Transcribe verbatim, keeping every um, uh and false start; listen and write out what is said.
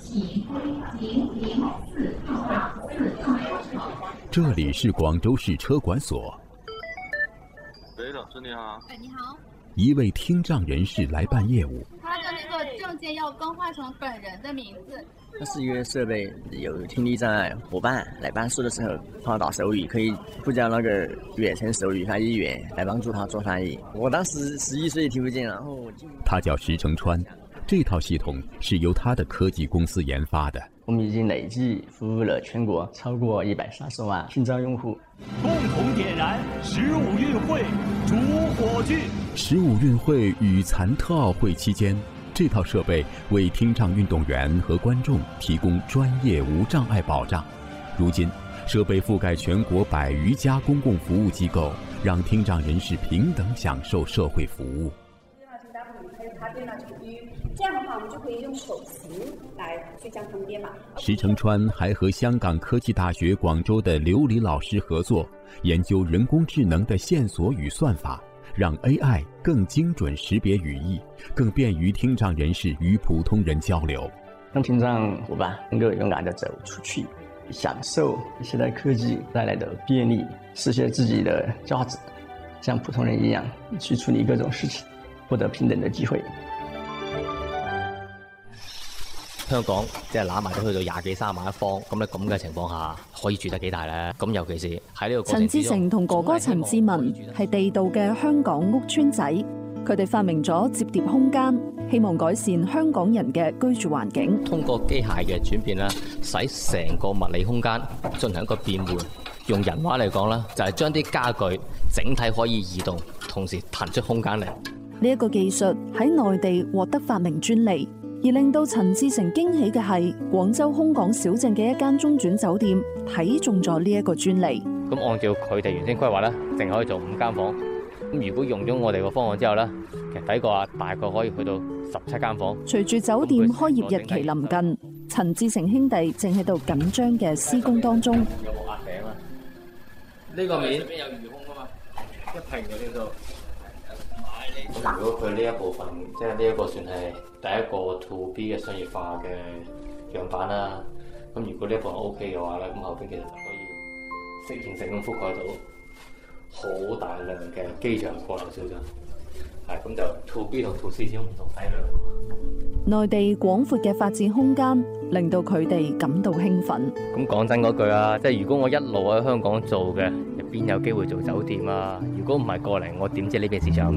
这里是广州市车管所。 喂，老师你好。 哎，你好。 一位听障人士来办业务。 他的那个证件要更换成本人的名字。 它是一个设备，有听力障碍伙伴来办事的时候，他打手语可以呼叫那个远程手语翻译员来帮助他做翻译。我当时十一岁听不见，然后我就他叫石成川，这套系统是由他的科技公司研发的。 我们已经累计服务了全国超过一百三十万听障用户。 共同点燃十五运会主火炬。 十五运会与残特奥会期间，这套设备为听障运动员和观众提供专业无障碍保障。如今，设备覆盖全国百余家公共服务机构，让听障人士平等享受社会服务。 这样的话，我们就可以用手型来去将它们编码。 石成川还和香港科技大学广州的刘黎老师合作，研究人工智能的线索与算法，让 A I 更精准识别语义，更便于听障人士与普通人交流， 让听障伙伴能够勇敢地走出去，享受现代科技带来的便利，实现自己的价值，像普通人一样去处理各种事情，获得平等的机会。 香港即係揦埋都去到廿幾三十萬一方，咁咧咁嘅情況下，可以住得幾大咧？咁尤其是喺呢個過程之中， 陳志成同哥哥陳志文係地道嘅香港屋邨仔，佢哋發明咗摺疊空間，希望改善香港人嘅居住環境。 通過機械嘅轉變啦，使成個物理空間進行一個變換。用人話嚟講啦，就係將啲家具整體可以移動，同時騰出空間嚟。 呢一個技術喺內地獲得發明專利。而令到陳志成驚喜嘅係，廣州空港小鎮嘅一間中轉酒店睇中咗呢一個專利。 咁按照佢哋原先規劃咧，淨可以做五間房。咁如果用咗我哋個方案之後咧，其實睇過啊，大概可以去到十七間房。 隨住酒店開業日期臨近，陳志成兄弟正喺度緊張嘅施工當中。 有冇壓頂啊？呢個面上面有魚空啊嘛，一平嘅呢度。咁如果佢呢一部分，即係呢一個算係第一個 to B 嘅商業化嘅樣板啦。咁如果呢一部分 OK 嘅話咧，咁後邊其實就可以適應性咁覆蓋到好大量嘅機場過流小鎮。係咁就 to B 同 to C 先唔同體量。 內地廣闊嘅發展空間令到佢哋感到興奮。 咁講真嗰句啊，即係如果我一路喺香港做嘅，邊有機會做酒店啊？如果唔係過嚟，我點知呢邊市場咁